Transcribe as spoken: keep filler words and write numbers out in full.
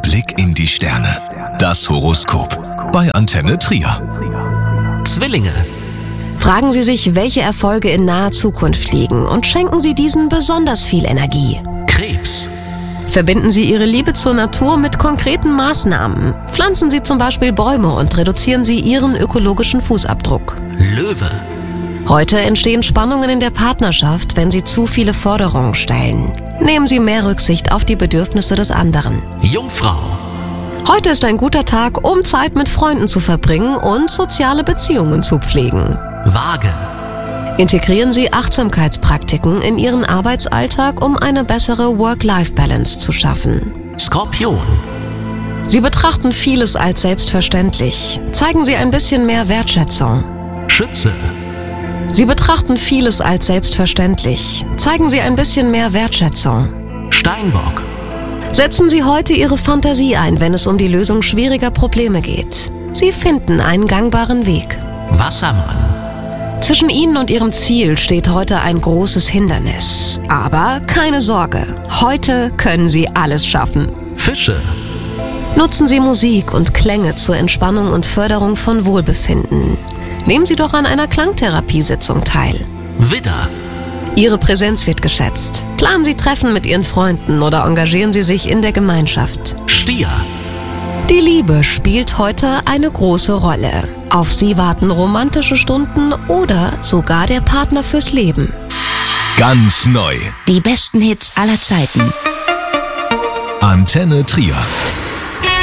Blick in die Sterne. Das Horoskop bei Antenne Trier. Zwillinge. Fragen Sie sich, welche Erfolge in naher Zukunft liegen und schenken Sie diesen besonders viel Energie. Krebs. Verbinden Sie Ihre Liebe zur Natur mit konkreten Maßnahmen. Pflanzen Sie zum Beispiel Bäume und reduzieren Sie Ihren ökologischen Fußabdruck. Löwe. Heute entstehen Spannungen in der Partnerschaft, wenn Sie zu viele Forderungen stellen. Nehmen Sie mehr Rücksicht auf die Bedürfnisse des anderen. Jungfrau. Heute ist ein guter Tag, um Zeit mit Freunden zu verbringen und soziale Beziehungen zu pflegen. Waage. Integrieren Sie Achtsamkeitspraktiken in Ihren Arbeitsalltag, um eine bessere Work-Life-Balance zu schaffen. Skorpion. Sie betrachten vieles als selbstverständlich. Zeigen Sie ein bisschen mehr Wertschätzung. Schütze. Sie betrachten vieles als selbstverständlich. Zeigen Sie ein bisschen mehr Wertschätzung. Steinbock. Setzen Sie heute Ihre Fantasie ein, wenn es um die Lösung schwieriger Probleme geht. Sie finden einen gangbaren Weg. Wassermann. Zwischen Ihnen und Ihrem Ziel steht heute ein großes Hindernis. Aber keine Sorge, heute können Sie alles schaffen. Fische. Nutzen Sie Musik und Klänge zur Entspannung und Förderung von Wohlbefinden. Nehmen Sie doch an einer Klangtherapiesitzung teil. Widder. Ihre Präsenz wird geschätzt. Planen Sie Treffen mit Ihren Freunden oder engagieren Sie sich in der Gemeinschaft. Stier. Die Liebe spielt heute eine große Rolle. Auf Sie warten romantische Stunden oder sogar der Partner fürs Leben. Ganz neu. Die besten Hits aller Zeiten. Antenne Trier.